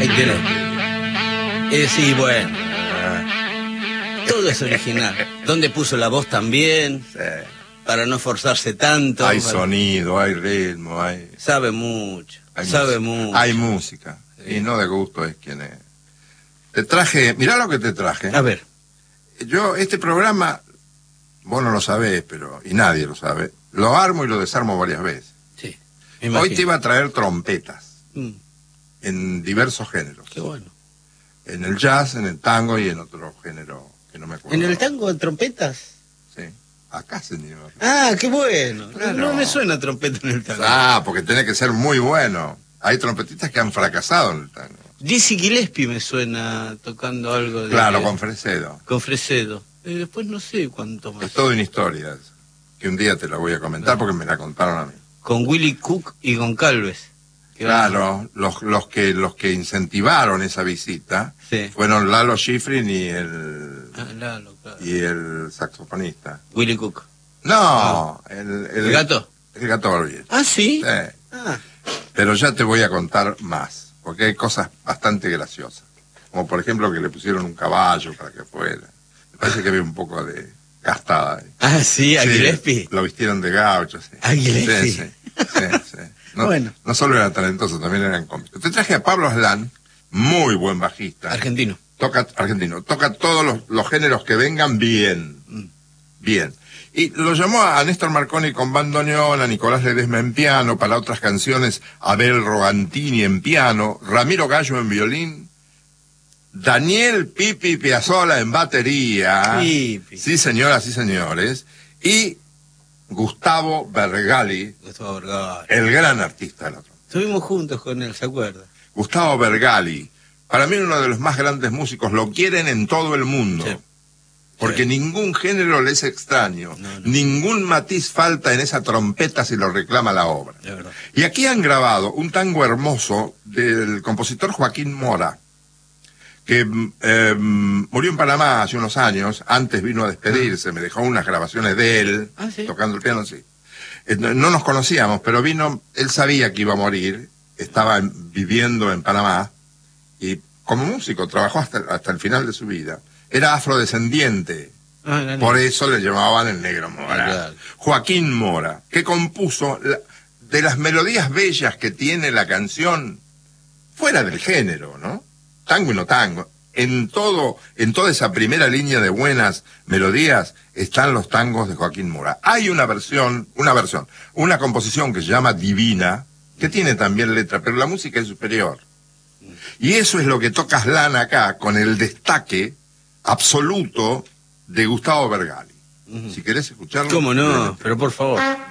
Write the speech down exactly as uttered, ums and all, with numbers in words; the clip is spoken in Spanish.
Ahí tenés. Eh, sí, bueno. Todo es original. ¿Dónde puso la voz también? Sí. Para no esforzarse tanto. Hay para... sonido, hay ritmo, hay... Sabe mucho, hay sabe música. mucho. Hay música. Sí. Y no de gusto es quien es. Te traje, mirá lo que te traje. A ver. Yo, este programa, vos no lo sabés, pero, y nadie lo sabe, lo armo y lo desarmo varias veces. Sí. Hoy te iba a traer trompetas. Mm. En diversos géneros. Qué bueno. En el jazz, en el tango y en otro género que no me acuerdo. ¿En el tango de trompetas? Sí. Acá, señor. Ah, qué bueno. Claro. No me suena trompeta en el tango. Ah, porque tiene que ser muy bueno. Hay trompetistas que han fracasado en el tango. Dizzy Gillespie me suena tocando algo de... Claro, con Fresedo. Con Fresedo. Eh, después no sé cuánto más. Es toda una historia, que un día te la voy a comentar, no. porque me la contaron a mí. Con Willie Cook y Goncalves. Claro, los, los, que, los que incentivaron esa visita sí. fueron Lalo Schifrin y el, ah, Lalo, claro. y el saxofonista. Willie Cook. No, ah. el, el, ¿El gato? El gato Borges. Ah, ¿sí? Sí. Ah. Pero ya te voy a contar más, porque hay cosas bastante graciosas. Como por ejemplo que le pusieron un caballo para que fuera. Me parece que había un poco de castada ahí. Ah, sí, a sí, Gillespie. Lo vistieron de gaucho, sí. A Gillespie. Sí, sí, sí, sí. No, bueno. no solo era talentoso, también eran cómicos. Te traje a Pablo Aslan, muy buen bajista. Argentino. Toca, argentino. Toca todos los, los géneros que vengan bien. Mm. Bien. Y lo llamó a Néstor Marconi con bandoneón, a Nicolás Ledesma en piano, para otras canciones a Abel Rogantini en piano, Ramiro Gallo en violín, Daniel Pipi Piazzolla en batería. Pipi. Sí, señoras y señores. Y Gustavo Bergali, Gustavo Bergali, el gran artista del otro. Estuvimos juntos con él, ¿se acuerda? Gustavo Bergali, para mí uno de los más grandes músicos, lo quieren en todo el mundo. Sí. Porque sí. ningún género le es extraño, no, no. ningún matiz falta en esa trompeta si lo reclama la obra. Y aquí han grabado un tango hermoso del compositor Joaquín Mora, que eh, murió en Panamá hace unos años, antes vino a despedirse, ah. me dejó unas grabaciones de él, ah, ¿sí? tocando el piano, sí. Eh, no, no nos conocíamos, pero vino, él sabía que iba a morir, estaba en, viviendo en Panamá, y como músico trabajó hasta, hasta el final de su vida. Era afrodescendiente, ah, no, no. por eso le llamaban el Negro Mora. Claro. Joaquín Mora, que compuso la, de las melodías bellas que tiene la canción, fuera del género, ¿no? Tango y no tango. En todo, en toda esa primera línea de buenas melodías están los tangos de Joaquín Mora. Hay una versión, una versión, una composición que se llama Divina, que tiene también letra, pero la música es superior. Y eso es lo que toca Aslan acá, con el destaque absoluto de Gustavo Bergali. Uh-huh. Si querés escucharlo. ¿Cómo no? Pero por favor.